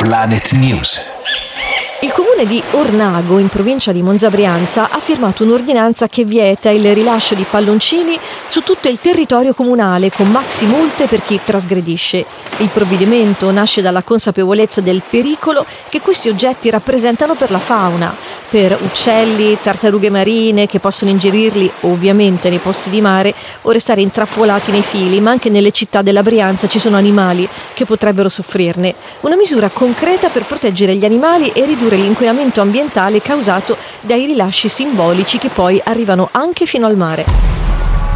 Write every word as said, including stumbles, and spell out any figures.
Planet News. Il comune di Ornago, in provincia di Monza Brianza, ha firmato un'ordinanza che vieta il rilascio di palloncini su tutto il territorio comunale, con maxi multe per chi trasgredisce. Il provvedimento nasce dalla consapevolezza del pericolo che questi oggetti rappresentano per la fauna, per uccelli, tartarughe marine che possono ingerirli ovviamente nei posti di mare o restare intrappolati nei fili, ma anche nelle città della Brianza ci sono animali che potrebbero soffrirne. Una misura concreta per proteggere gli animali e ridurre l'inquinamento ambientale causato dai rilasci simbolici che poi arrivano anche fino al mare.